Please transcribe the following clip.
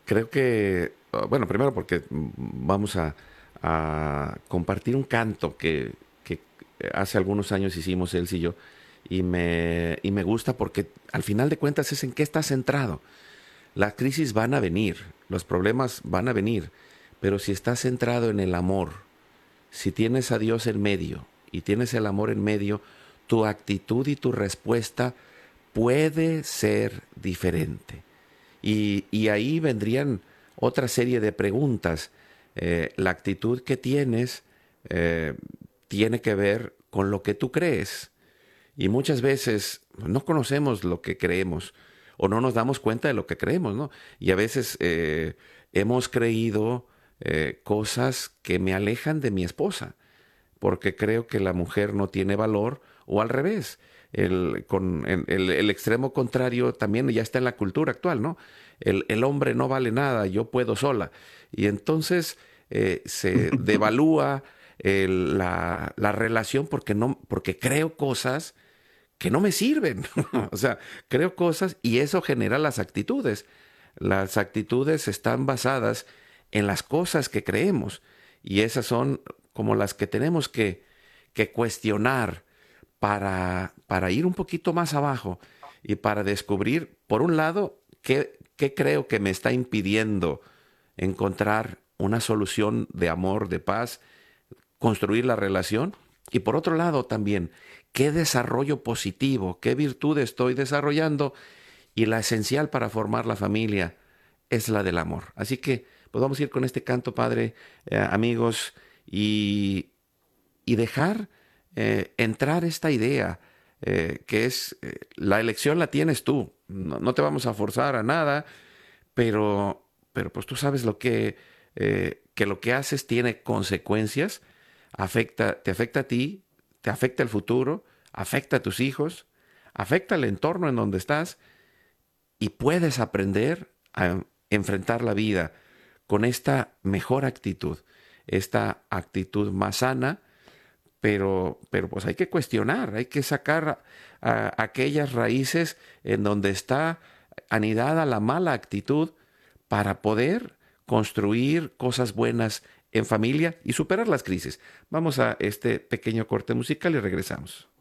Creo que, bueno, primero porque vamos a compartir un canto que hace algunos años hicimos él y yo, y me gusta porque al final de cuentas es en qué está centrado. Las crisis van a venir, los problemas van a venir, pero si estás centrado en el amor, si tienes a Dios en medio y tienes el amor en medio, tu actitud y tu respuesta puede ser diferente. Y ahí vendrían otra serie de preguntas. La actitud que tienes eh, tiene que ver con lo que tú crees. Y muchas veces no conocemos lo que creemos o no nos damos cuenta de lo que creemos, ¿no? Y a veces hemos creído cosas que me alejan de mi esposa porque creo que la mujer no tiene valor, o al revés. El extremo contrario también ya está en la cultura actual, ¿no? El hombre no vale nada, yo puedo sola. Y entonces se devalúa la relación porque, no, porque creo cosas que no me sirven. O sea, creo cosas y eso genera las actitudes. Las actitudes están basadas en las cosas que creemos y esas son como las que tenemos que cuestionar para ir un poquito más abajo y para descubrir, por un lado, qué creo que me está impidiendo encontrar una solución de amor, de paz, construir la relación. Y por otro lado también, qué desarrollo positivo, qué virtud estoy desarrollando. Y la esencial para formar la familia es la del amor. Así que pues vamos a ir con este canto, Padre, amigos, y, y dejar entrar esta idea que es la elección la tienes tú. No, no te vamos a forzar a nada, pero pues tú sabes que lo que haces tiene consecuencias, te afecta a ti, te afecta el futuro, afecta a tus hijos, afecta el entorno en donde estás y puedes aprender a enfrentar la vida con esta mejor actitud, esta actitud más sana, pero pues hay que cuestionar, hay que sacar aquellas raíces en donde está anidada la mala actitud para poder construir cosas buenas en familia y superar las crisis. Vamos a este pequeño corte musical y regresamos.